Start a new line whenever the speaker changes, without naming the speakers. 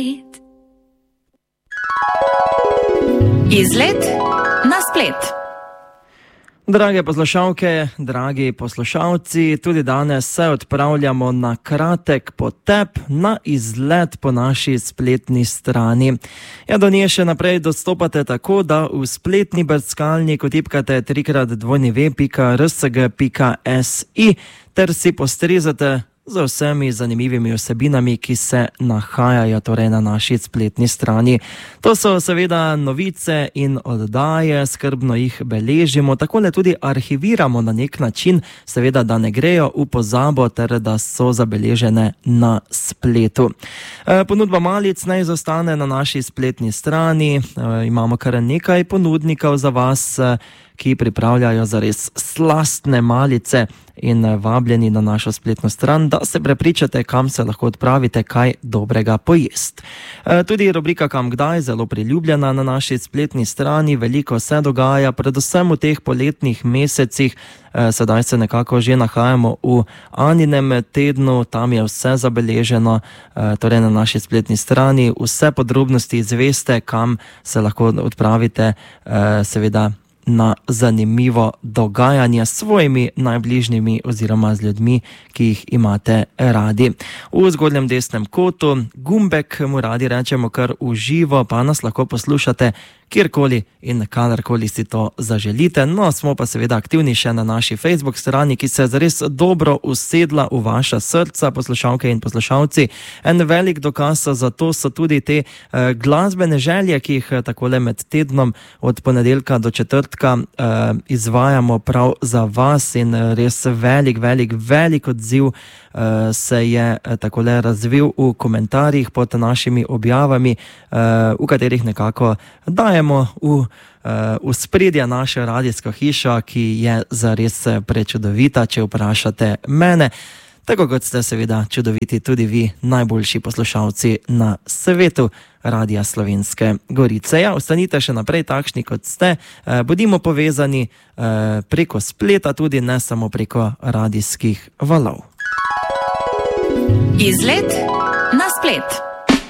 Izlet na splet.
Drage poslušalke, dragi poslušalci, tudi danes se odpravljamo na kratek potep na izlet po naši spletni strani. Do nje še naprej dostopate tako, da v spletni brskalnik vtipkate 3x2v.rsg.si ter si postrezate z vsemi zanimivimi vsebinami, ki se nahajajo torej na naši spletni strani. To so seveda novice in oddaje, skrbno jih beležimo, takole tudi arhiviramo na nek način, seveda, da ne grejo v pozabo ter da so zabeležene na spletu. Ponudba malic naj zostane na naši spletni strani, imamo kar nekaj ponudnikov za vas, ki pripravljajo zares slastne malice in vabljeni na našo spletno stran, da se prepričate, kam se lahko odpravite kaj dobrega pojest. Tudi rubrika Kam kdaj, zelo priljubljena na naši spletni strani, veliko se dogaja, predvsem v teh poletnih mesecih. Sedaj se nekako že nahajamo v Aninem tednu, tam je vse zabeleženo, torej na naši spletni strani, vse podrobnosti izveste, kam se lahko odpravite, seveda na zanimivo dogajanje s svojimi najbližnjimi oziroma z ljudmi, ki jih imate radi. V zgornjem desnem kotu gumbek, mu radi rečemo kar v živo, pa nas lahko poslušate kjerkoli in kadarkoli si to zaželite. No, smo pa seveda aktivni še na naši Facebook strani, ki se je zares dobro usedla v vaša srca, poslušalke in poslušalci. En velik dokaz za to so tudi te glasbene želje, ki jih takole med tednom od ponedeljka do četrtka izvajamo prav za vas, in res velik odziv se je takole razvil v komentarjih pod našimi objavami, v katerih nekako dajemo v spredje našo radijsko hišo, ki je zares prečudovita, če vprašate mene. Tako kot ste seveda čudoviti tudi vi, najboljši poslušalci na svetu Radia Slovenske Gorice. Ostanite še naprej takšni, kot ste. Bodimo povezani preko spleta, tudi ne samo preko radijskih valov.
Izlet na splet.